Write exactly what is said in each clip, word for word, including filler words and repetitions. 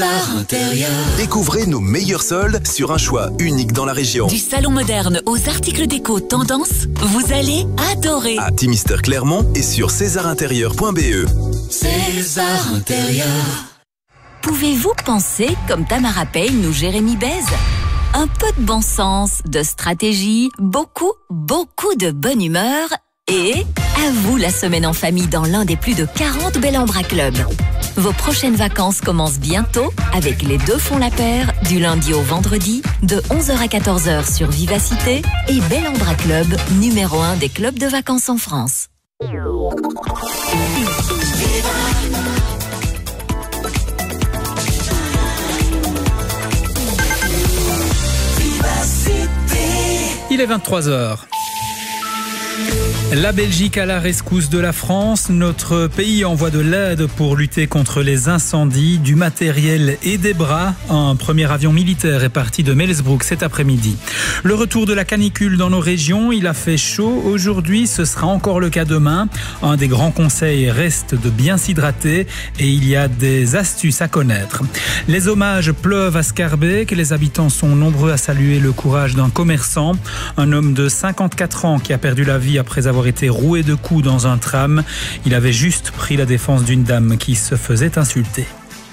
César Intérieur. Découvrez nos meilleurs soldes sur un choix unique dans la région. Du salon moderne aux articles déco tendance, vous allez adorer. À Timister Clermont et sur césar intérieur point b e. César Intérieur. Pouvez-vous penser comme Tamara Payne ou Jérémy Bez? Un peu de bon sens, de stratégie, beaucoup, beaucoup de bonne humeur et à vous la semaine en famille dans l'un des plus de quarante Bel Ambra Club. Vos prochaines vacances commencent bientôt avec les deux font la paire du lundi au vendredi de onze heures à quatorze heures sur Vivacité et Bel Ambra Club, numéro un des clubs de vacances en France. Il est vingt-trois heures. La Belgique à la rescousse de la France. Notre pays envoie de l'aide pour lutter contre les incendies, du matériel et des bras. Un premier avion militaire est parti de Melsbroek cet après-midi. Le retour de la canicule dans nos régions, il a fait chaud aujourd'hui, ce sera encore le cas demain. Un des grands conseils reste de bien s'hydrater et il y a des astuces à connaître. Les hommages pleuvent à Scarbeck, les habitants sont nombreux à saluer le courage d'un commerçant, un homme de cinquante-quatre ans qui a perdu la vie après avoir été roué de coups dans un tram. Il avait juste pris la défense d'une dame qui se faisait insulter.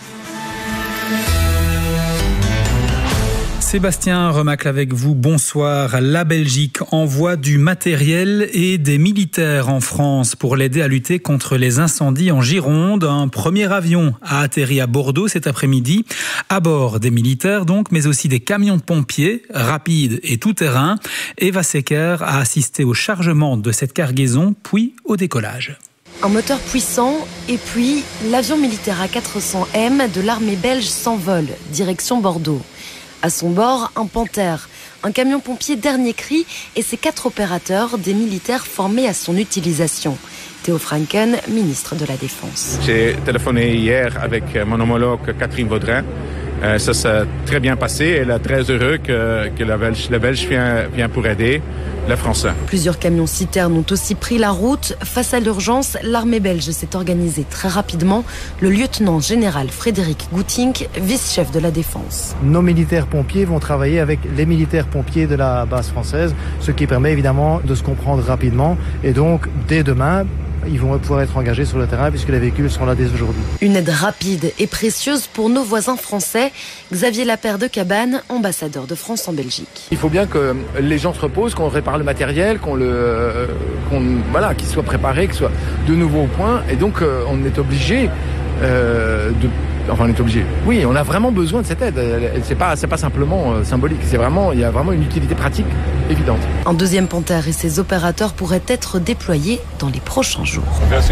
Sébastien Remacle avec vous, bonsoir. La Belgique envoie du matériel et des militaires en France pour l'aider à lutter contre les incendies en Gironde. Un premier avion a atterri à Bordeaux cet après-midi, à bord des militaires donc, mais aussi des camions de pompiers, rapides et tout-terrain. Eva Secker a assisté au chargement de cette cargaison, puis au décollage. Un moteur puissant et puis l'avion militaire A quatre cents M de l'armée belge s'envole, direction Bordeaux. À son bord, un Panthère, un camion pompier dernier cri et ses quatre opérateurs, des militaires formés à son utilisation. Théo Franken, ministre de la Défense. J'ai téléphoné hier avec mon homologue Catherine Vaudrin. Euh, ça s'est très bien passé et elle est très heureuse que, que la Belge, la Belge vient, vient pour aider les Français. Plusieurs camions citernes ont aussi pris la route. Face à l'urgence, l'armée belge s'est organisée très rapidement. Le lieutenant général Frédéric Goutink, vice-chef de la Défense. Nos militaires pompiers vont travailler avec les militaires pompiers de la base française, ce qui permet évidemment de se comprendre rapidement. Et donc, dès demain, ils vont pouvoir être engagés sur le terrain puisque les véhicules sont là dès aujourd'hui. Une aide rapide et précieuse pour nos voisins français. Xavier Lapère de Cabane, ambassadeur de France en Belgique. Il faut bien que les gens se reposent, qu'on répare le matériel, qu'on le, qu'on, voilà, qu'il soit préparé, qu'il soit de nouveau au point. Et donc, euh, on est obligé euh, de... Enfin, on est obligé. Oui, on a vraiment besoin de cette aide. C'est pas, c'est pas simplement euh, symbolique. C'est vraiment, il y a vraiment une utilité pratique évidente. Un deuxième Panthère et ses opérateurs pourraient être déployés dans les prochains jours.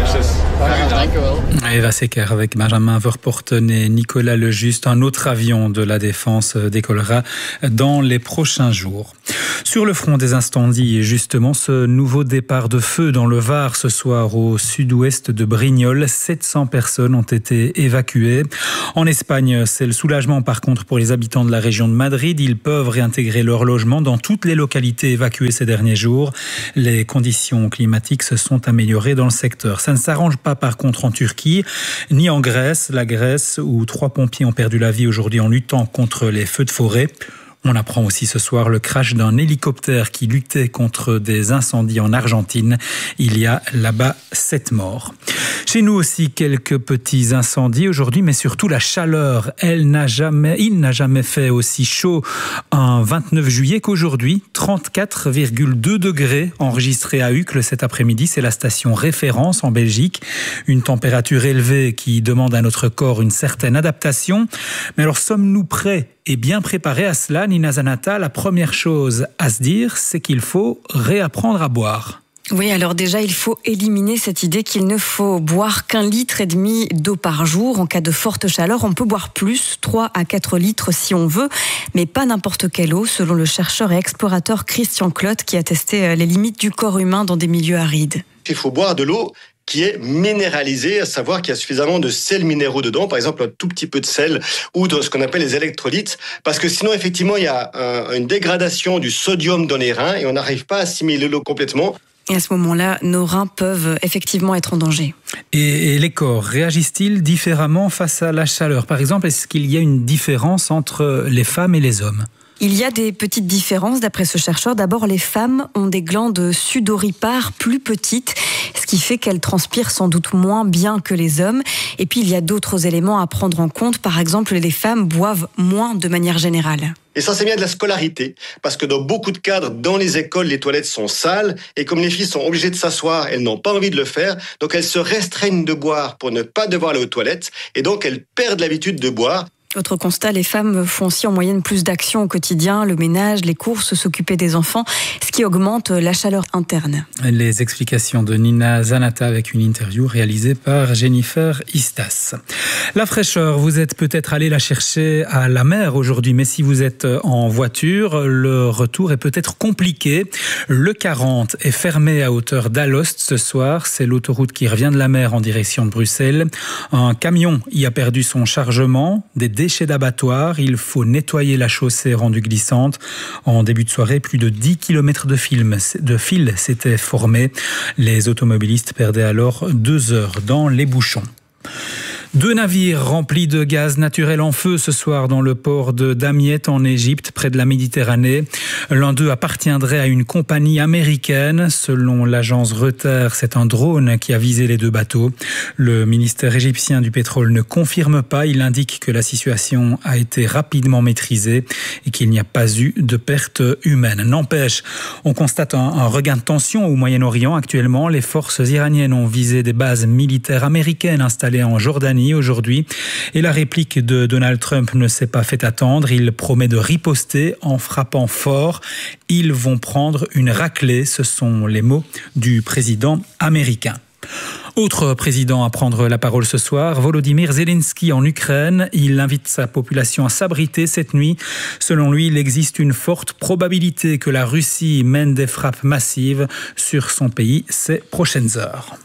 Eva Secker avec Benjamin Verporten et Nicolas Lejuste. Un autre avion de la Défense décollera dans les prochains jours. Sur le front des incendies, justement, ce nouveau départ de feu dans le Var ce soir au sud-ouest de Brignoles. sept cents personnes ont été évacuées. En Espagne, c'est le soulagement par contre pour les habitants de la région de Madrid. Ils peuvent réintégrer leur logement dans toutes les localités évacuées ces derniers jours. Les conditions climatiques se sont améliorées dans le secteur. Ça ne s'arrange pas par contre en Turquie, ni en Grèce. La Grèce où trois pompiers ont perdu la vie aujourd'hui en luttant contre les feux de forêt. On apprend aussi ce soir le crash d'un hélicoptère qui luttait contre des incendies en Argentine. Il y a là-bas sept morts. Chez nous aussi, quelques petits incendies aujourd'hui, mais surtout la chaleur. Elle n'a jamais, il n'a jamais fait aussi chaud un vingt-neuf juillet qu'aujourd'hui. trente-quatre virgule deux degrés enregistrés à Uccle cet après-midi. C'est la station référence en Belgique. Une température élevée qui demande à notre corps une certaine adaptation. Mais alors, sommes-nous prêts et bien préparés à cela, Nina Zanata? La première chose à se dire, c'est qu'il faut réapprendre à boire. Oui, alors déjà, il faut éliminer cette idée qu'il ne faut boire qu'un litre et demi d'eau par jour. En cas de forte chaleur, on peut boire plus, trois à quatre litres si on veut, mais pas n'importe quelle eau, selon le chercheur et explorateur Christian Clotte, qui a testé les limites du corps humain dans des milieux arides. Il faut boire de l'eau qui est minéralisée, à savoir qu'il y a suffisamment de sels minéraux dedans, par exemple un tout petit peu de sel ou de ce qu'on appelle les électrolytes, parce que sinon effectivement il y a un, une dégradation du sodium dans les reins et on n'arrive pas à assimiler l'eau complètement. Et à ce moment-là, nos reins peuvent effectivement être en danger. Et, et les corps réagissent-ils différemment face à la chaleur ? Par exemple, est-ce qu'il y a une différence entre les femmes et les hommes ? Il y a des petites différences d'après ce chercheur. D'abord, les femmes ont des glandes sudoripares plus petites, ce qui fait qu'elles transpirent sans doute moins bien que les hommes. Et puis, il y a d'autres éléments à prendre en compte. Par exemple, les femmes boivent moins de manière générale. Et ça, c'est bien de la scolarité, parce que dans beaucoup de cadres, dans les écoles, les toilettes sont sales, et comme les filles sont obligées de s'asseoir, elles n'ont pas envie de le faire, donc elles se restreignent de boire pour ne pas devoir aller aux toilettes, et donc elles perdent l'habitude de boire. Autre constat, les femmes font aussi en moyenne plus d'actions au quotidien, le ménage, les courses, s'occuper des enfants, ce qui augmente la chaleur interne. Les explications de Nina Zanata avec une interview réalisée par Jennifer Istas. La fraîcheur, vous êtes peut-être allé la chercher à la mer aujourd'hui, mais si vous êtes en voiture, le retour est peut-être compliqué. Le quarante est fermé à hauteur d'Alost ce soir. C'est l'autoroute qui revient de la mer en direction de Bruxelles. Un camion y a perdu son chargement, des déchets d'abattoir. Il faut nettoyer la chaussée rendue glissante. En début de soirée, plus de dix kilomètres de, film, de fil s'étaient formés. Les automobilistes perdaient alors deux heures dans les bouchons. Deux navires remplis de gaz naturel en feu ce soir dans le port de Damiette en Égypte, près de la Méditerranée. L'un d'eux appartiendrait à une compagnie américaine. Selon l'agence Reuters, c'est un drone qui a visé les deux bateaux. Le ministère égyptien du pétrole ne confirme pas. Il indique que la situation a été rapidement maîtrisée et qu'il n'y a pas eu de pertes humaines. N'empêche, on constate un, un regain de tension au Moyen-Orient actuellement. Les forces iraniennes ont visé des bases militaires américaines installées en Jordanie aujourd'hui. Et la réplique de Donald Trump ne s'est pas fait attendre. Il promet de riposter en frappant fort. Ils vont prendre une raclée. Ce sont les mots du président américain. Autre président à prendre la parole ce soir, Volodymyr Zelensky en Ukraine. Il invite sa population à s'abriter cette nuit. Selon lui, il existe une forte probabilité que la Russie mène des frappes massives sur son pays ces prochaines heures.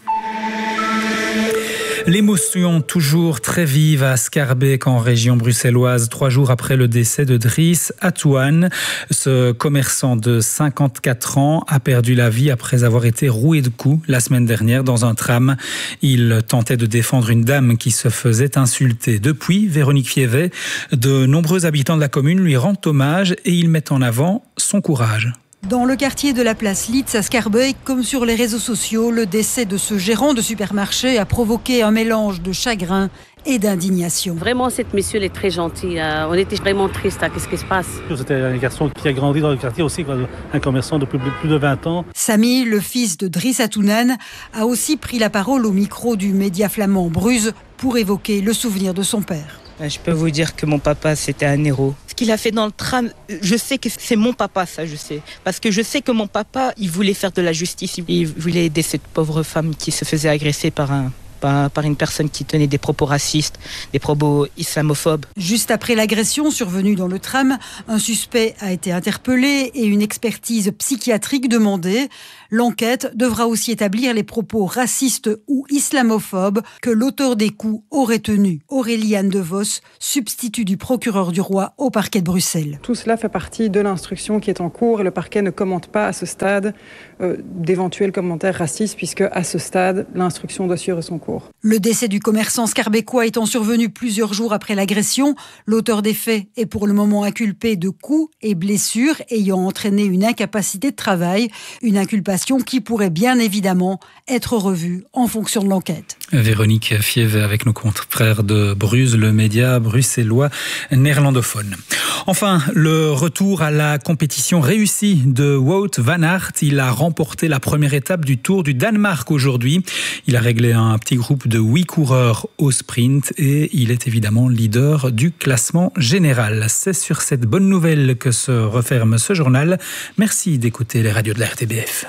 L'émotion toujours très vive à Schaerbeek en région bruxelloise, trois jours après le décès de Driss Atouane. Ce commerçant de cinquante-quatre ans a perdu la vie après avoir été roué de coups la semaine dernière dans un tram. Il tentait de défendre une dame qui se faisait insulter. Depuis, Véronique Fievet, de nombreux habitants de la commune lui rendent hommage et ils mettent en avant son courage. Dans le quartier de la place Litz à Schaerbeek, comme sur les réseaux sociaux, le décès de ce gérant de supermarché a provoqué un mélange de chagrin et d'indignation. Vraiment, cette monsieur elle est très gentille. On était vraiment triste. Qu'est-ce qui se passe? C'était un garçon qui a grandi dans le quartier aussi, un commerçant depuis plus de vingt ans. Samy, le fils de Driss Atouane, a aussi pris la parole au micro du média flamand Bruz pour évoquer le souvenir de son père. Je peux vous dire que mon papa, c'était un héros. Ce qu'il a fait dans le tram, je sais que c'est mon papa, ça je sais. Parce que je sais que mon papa, il voulait faire de la justice. Il voulait aider cette pauvre femme qui se faisait agresser par un... par une personne qui tenait des propos racistes, des propos islamophobes. Juste après l'agression survenue dans le tram, un suspect a été interpellé et une expertise psychiatrique demandée. L'enquête devra aussi établir les propos racistes ou islamophobes que l'auteur des coups aurait tenus. Auréliane De Vos, substitut du procureur du roi au parquet de Bruxelles. Tout cela fait partie de l'instruction qui est en cours et le parquet ne commente pas à ce stade euh, d'éventuels commentaires racistes puisque à ce stade, l'instruction doit suivre son cours. Le décès du commerçant schaerbeckois étant survenu plusieurs jours après l'agression, l'auteur des faits est pour le moment inculpé de coups et blessures ayant entraîné une incapacité de travail, une inculpation qui pourrait bien évidemment être revue en fonction de l'enquête. Véronique Fievet avec nos confrères de Bruz, le média bruxellois néerlandophone. Enfin, le retour à la compétition réussie de Wout van Aert. Il a remporté la première étape du Tour du Danemark aujourd'hui. Il a réglé un petit groupe de huit coureurs au sprint et il est évidemment leader du classement général. C'est sur cette bonne nouvelle que se referme ce journal. Merci d'écouter les radios de la R T B F.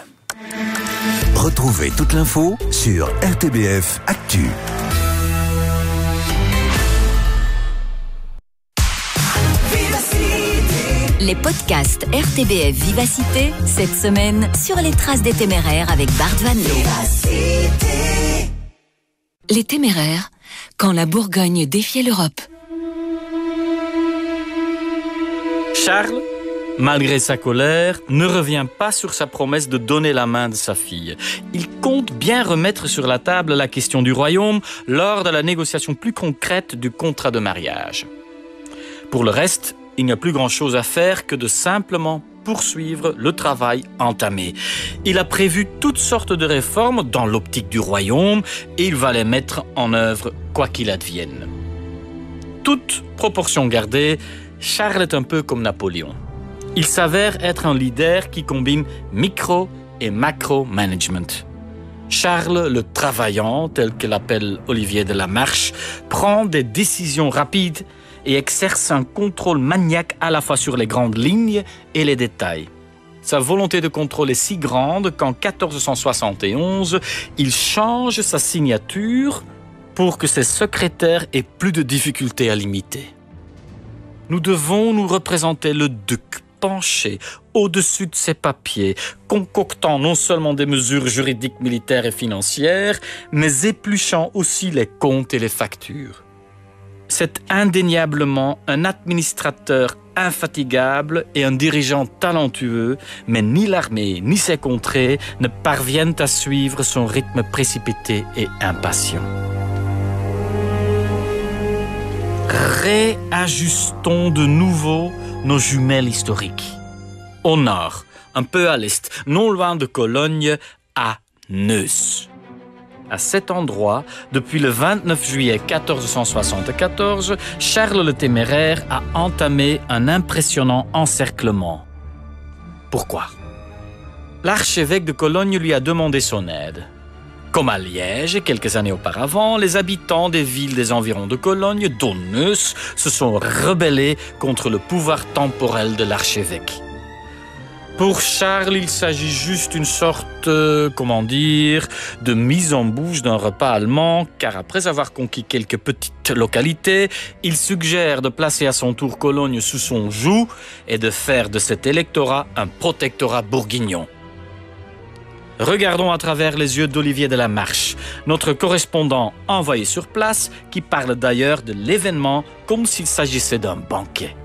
Retrouvez toute l'info sur R T B F Actu. Les podcasts R T B F Vivacité, cette semaine sur les traces des téméraires avec Bart Van Loo. Les téméraires, quand la Bourgogne défiait l'Europe. Charles, Malgré sa colère, ne revient pas sur sa promesse de donner la main de sa fille. Il compte bien remettre sur la table la question du royaume lors de la négociation plus concrète du contrat de mariage. Pour le reste, il n'y a plus grand-chose à faire que de simplement poursuivre le travail entamé. Il a prévu toutes sortes de réformes dans l'optique du royaume et il va les mettre en œuvre quoi qu'il advienne. Toute proportion gardée, Charles est un peu comme Napoléon. Il s'avère être un leader qui combine micro et macro-management. Charles, le travaillant, tel que l'appelle Olivier de la Marche, prend des décisions rapides et exerce un contrôle maniaque à la fois sur les grandes lignes et les détails. Sa volonté de contrôle est si grande qu'en quatorze cent soixante et onze, il change sa signature pour que ses secrétaires aient plus de difficultés à l'imiter. Nous devons nous représenter le duc penché au-dessus de ses papiers, concoctant non seulement des mesures juridiques, militaires et financières, mais épluchant aussi les comptes et les factures. C'est indéniablement un administrateur infatigable et un dirigeant talentueux, mais ni l'armée ni ses contrées ne parviennent à suivre son rythme précipité et impatient. Réajustons de nouveau nos jumelles historiques. Au nord, un peu à l'est, non loin de Cologne, à Neuss. À cet endroit, depuis le vingt-neuf juillet quatorze cent soixante-quatorze, Charles le Téméraire a entamé un impressionnant encerclement. Pourquoi ? L'archevêque de Cologne lui a demandé son aide. Comme à Liège, quelques années auparavant, les habitants des villes des environs de Cologne, dont Neuss, se sont rebellés contre le pouvoir temporel de l'archevêque. Pour Charles, il s'agit juste d'une sorte, euh, comment dire, de mise en bouche d'un repas allemand, car après avoir conquis quelques petites localités, il suggère de placer à son tour Cologne sous son joug et de faire de cet électorat un protectorat bourguignon. Regardons à travers les yeux d'Olivier de la Marche, notre correspondant envoyé sur place, qui parle d'ailleurs de l'événement comme s'il s'agissait d'un banquet.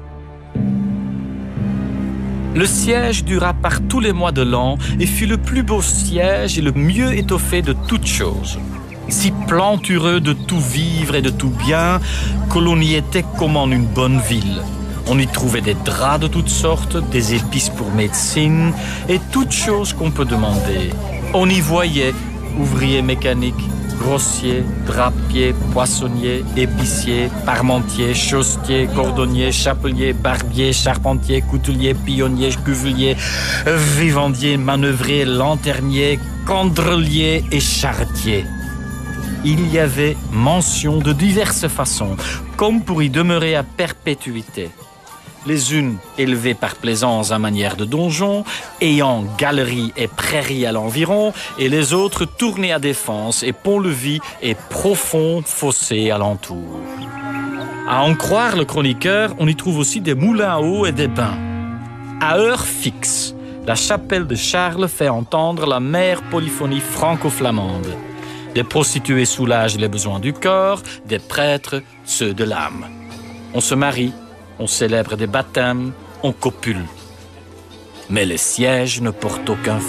Le siège dura par tous les mois de l'an et fut le plus beau siège et le mieux étoffé de toutes choses. Si plantureux de tout vivre et de tout bien, que l'on y était comme en une bonne ville. On y trouvait des draps de toutes sortes, des épices pour médecine et toutes choses qu'on peut demander. On y voyait ouvriers mécaniques, grossiers, drapiers, poissonniers, épiciers, parmentiers, chaussetiers, cordonniers, chapeliers, barbiers, charpentiers, couteliers, pionniers, cuveliers, vivandiers, manœuvriers, lanterniers, candreliers et charretiers. Il y avait mention de diverses façons, comme pour y demeurer à perpétuité. Les unes élevées par plaisance à manière de donjon, ayant galeries et prairies à l'environ, et les autres tournées à défense et pont-levis et profonds fossés alentour. À en croire le chroniqueur, on y trouve aussi des moulins à eau et des bains. À heure fixe, la chapelle de Charles fait entendre la mère polyphonie franco-flamande. Des prostituées soulagent les besoins du corps, des prêtres ceux de l'âme. On se marie, on célèbre des baptêmes, on copule. Mais le siège ne porte aucun